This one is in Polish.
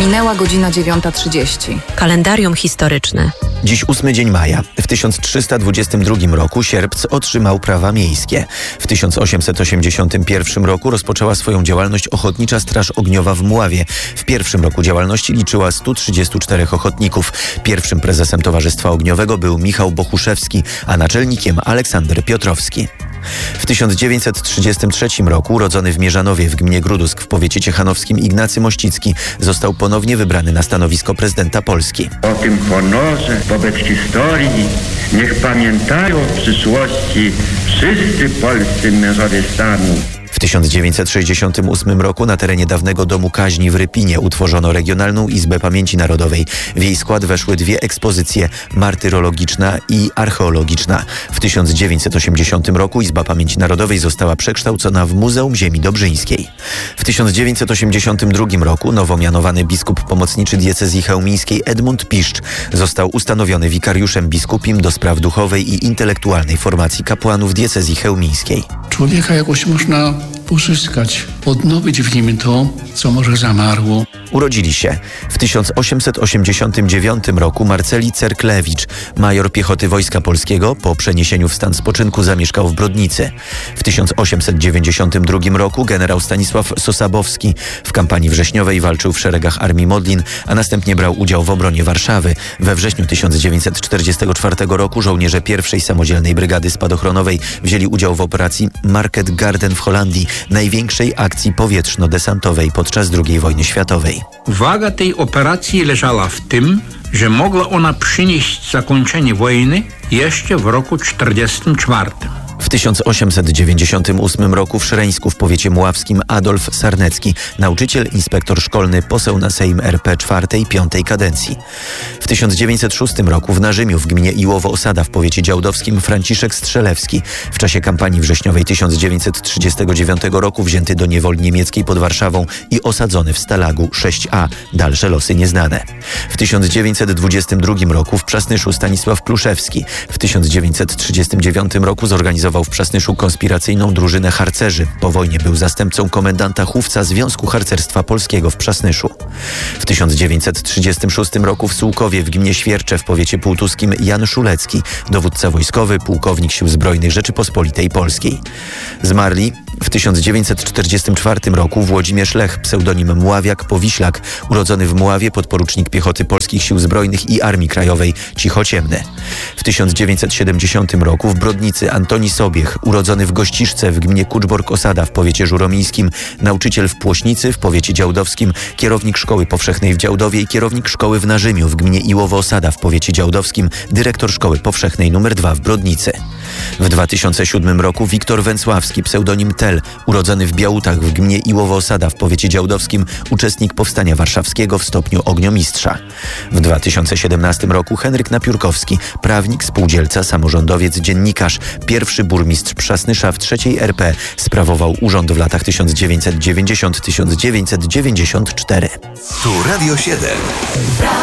Minęła godzina 9:30. Kalendarium historyczne. Dziś 8 dzień maja. W 1322 roku Sierpc otrzymał prawa miejskie. W 1881 roku rozpoczęła swoją działalność Ochotnicza Straż Ogniowa w Mławie. W pierwszym roku działalności liczyła 134 ochotników. Pierwszym prezesem Towarzystwa Ogniowego był Michał Bochuszewski, a naczelnikiem Aleksander Piotrowski. W 1933 roku urodzony w Mierzanowie w gminie Grudusk w powiecie ciechanowskim Ignacy Mościcki został ponownie wybrany na stanowisko prezydenta Polski. O tym honorze wobec historii niech pamiętają w przyszłości wszyscy polscy mężowie stanu. W 1968 roku na terenie dawnego domu kaźni w Rypinie utworzono Regionalną Izbę Pamięci Narodowej. W jej skład weszły dwie ekspozycje, martyrologiczna i archeologiczna. W 1980 roku Izba Pamięci Narodowej została przekształcona w Muzeum Ziemi Dobrzyńskiej. W 1982 roku nowo mianowany biskup pomocniczy diecezji chełmińskiej Edmund Piszcz został ustanowiony wikariuszem biskupim do spraw duchowej i intelektualnej formacji kapłanów diecezji chełmińskiej. Człowieka jakoś można uzyskać, odnowić w nim to, co może zamarło. Urodzili się w 1889 roku Marceli Cerklewicz, major piechoty Wojska Polskiego. Po przeniesieniu w stan spoczynku zamieszkał w Brodnicy. W 1892 roku generał Stanisław Sosabowski w kampanii wrześniowej walczył w szeregach Armii Modlin, a następnie brał udział w obronie Warszawy. We wrześniu 1944 roku żołnierze pierwszej samodzielnej brygady spadochronowej wzięli udział w operacji Market Garden w Holandii, największej akcji powietrzno-desantowej podczas II wojny światowej. Waga tej operacji leżała w tym, że mogła ona przynieść zakończenie wojny jeszcze w roku 1944. W 1898 roku w Szreńsku w powiecie mławskim Adolf Sarnecki, nauczyciel, inspektor szkolny, poseł na Sejm RP IV i V kadencji. W 1906 roku w Narzymiu w gminie Iłowo-Osada w powiecie działdowskim Franciszek Strzelewski, w czasie kampanii wrześniowej 1939 roku wzięty do niewoli niemieckiej pod Warszawą i osadzony w Stalagu 6A. Dalsze losy nieznane. W 1922 roku w Przasnyszu Stanisław Pluszewski. W 1939 roku zorganizował w Przasnyszu konspiracyjną drużynę harcerzy. Po wojnie był zastępcą komendanta Chówca Związku Harcerstwa Polskiego w Przasnyszu. W 1936 roku w Sułkowie w gminie Świercze w powiecie półtuskim Jan Szulecki, dowódca wojskowy, pułkownik Sił Zbrojnych Rzeczypospolitej Polskiej. Zmarli w 1944 roku Włodzimierz Lech, pseudonim Mławiak Powiślak, urodzony w Mławie, podporucznik piechoty Polskich Sił Zbrojnych i Armii Krajowej, cichociemny. W 1970 roku w Brodnicy Antoni Sobiech, urodzony w Gościszce w gminie Kuczbork-Osada w powiecie żuromińskim, nauczyciel w Płośnicy w powiecie działdowskim, kierownik Szkoły Powszechnej w Działdowie i kierownik szkoły w Narzymiu w gminie Iłowo-Osada w powiecie działdowskim, dyrektor Szkoły Powszechnej nr 2 w Brodnicy. W 2007 roku Wiktor Węcławski, pseudonim Tel, urodzony w Białutach w gminie Iłowo-Osada w powiecie działdowskim, uczestnik Powstania Warszawskiego w stopniu ogniomistrza. W 2017 roku Henryk Napiórkowski, prawnik, spółdzielca, samorządowiec, dziennikarz, pierwszy burmistrz Przasnysza w III RP, sprawował urząd w latach 1990-1994. Tu Radio 7.